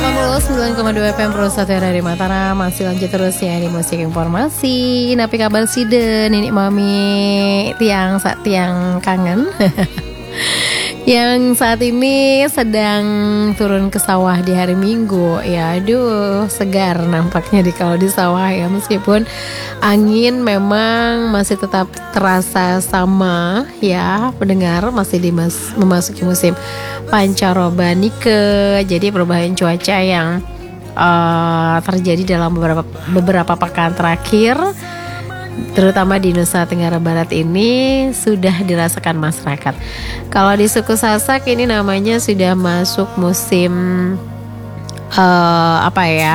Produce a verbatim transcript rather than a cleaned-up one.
delapan puluh sembilan koma dua F M Pro satu dari Mataram. Masih lanjut terus ya di musik informasi. Napi kabar side Nenek Mami tiang sak tiang kangen yang saat ini sedang turun ke sawah di hari Minggu. Ya aduh, segar nampaknya di kalau di sawah ya. Meskipun angin memang masih tetap terasa sama ya pendengar, masih dimas- memasuki musim pancaroba Nike. Jadi perubahan cuaca yang uh, terjadi dalam beberapa beberapa pekan terakhir, terutama di Nusa Tenggara Barat ini sudah dirasakan masyarakat. Kalau di suku Sasak ini namanya sudah masuk musim uh, apa ya?